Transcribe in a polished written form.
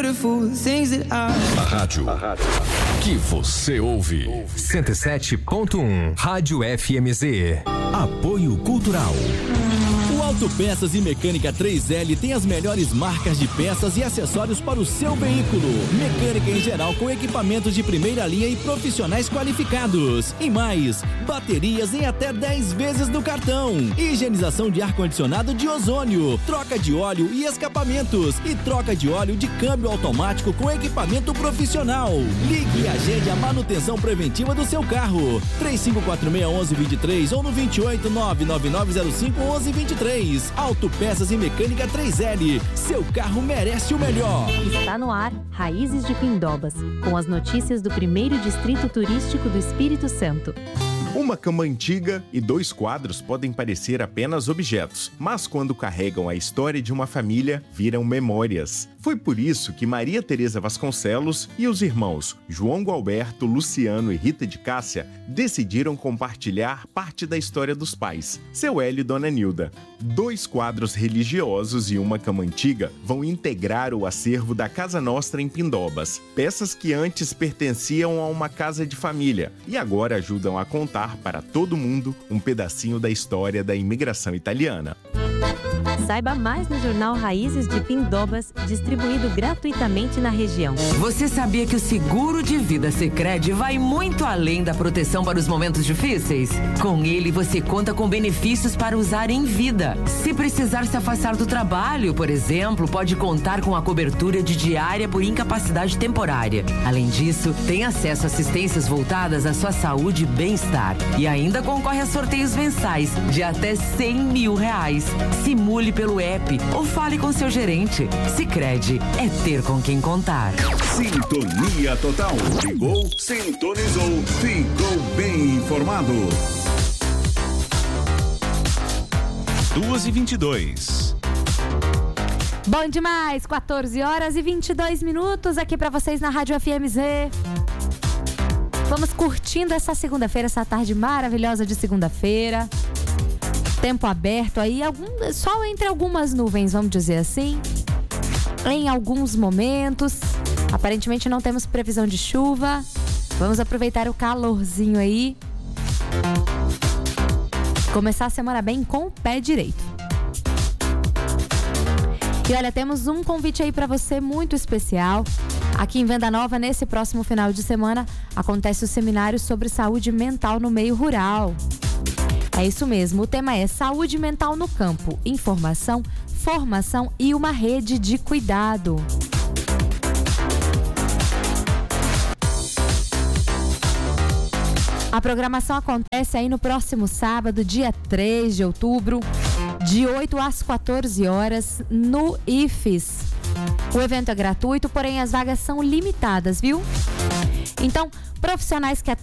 beautiful things that A rádio que você ouve. 107.1 Rádio FMZ. Apoio Cultural. O Autopeças e Mecânica 3L tem as melhores marcas de peças e acessórios para o seu veículo. Mecânica em geral com equipamentos de primeira linha e profissionais qualificados. E mais, baterias em até 10 vezes no cartão. Higienização de ar-condicionado de ozônio, troca de óleo e escapamentos e troca de óleo de câmbio automático com equipamento profissional. Ligue e agende a manutenção preventiva do seu carro. 3546-1123 ou no 28 99905-1123. Autopeças e Mecânica 3L. Seu carro merece o melhor. Está no ar Raízes de Pindobas, com as notícias do primeiro distrito turístico do Espírito Santo. Uma cama antiga e 2 quadros podem parecer apenas objetos, mas quando carregam a história de uma família, viram memórias. Foi por isso que Maria Tereza Vasconcelos e os irmãos João Gualberto, Luciano e Rita de Cássia decidiram compartilhar parte da história dos pais, seu Hélio e Dona Nilda. 2 quadros religiosos e uma cama antiga vão integrar o acervo da Casa Nostra em Pindobas, peças que antes pertenciam a uma casa de família e agora ajudam a contar para todo mundo um pedacinho da história da imigração italiana. Saiba mais no jornal Raízes de Pindobas, distribuído gratuitamente na região. Você sabia que o seguro de vida Sicredi vai muito além da proteção para os momentos difíceis? Com ele, você conta com benefícios para usar em vida. Se precisar se afastar do trabalho, por exemplo, pode contar com a cobertura de diária por incapacidade temporária. Além disso, tem acesso a assistências voltadas à sua saúde e bem-estar. E ainda concorre a sorteios mensais de até R$100 mil. Simule pelo app ou fale com seu gerente. Sicredi é ter com quem contar. Sintonia total. Ligou, sintonizou, ficou bem informado. 2h22. Bom demais, 14h22 aqui pra vocês na Rádio FMZ. Vamos curtindo essa segunda-feira, essa tarde maravilhosa de segunda-feira. Tempo aberto aí, sol entre algumas nuvens, vamos dizer assim. Em alguns momentos. Aparentemente não temos previsão de chuva. Vamos aproveitar o calorzinho aí. Começar a semana bem com o pé direito. E olha, temos um convite aí para você muito especial. Aqui em Venda Nova, nesse próximo final de semana, acontece o seminário sobre saúde mental no meio rural. É isso mesmo, o tema é saúde mental no campo, informação, formação e uma rede de cuidado. A programação acontece aí no próximo sábado, dia 3 de outubro, de 8 às 14 horas, no IFES. O evento é gratuito, porém as vagas são limitadas, viu? Então, profissionais que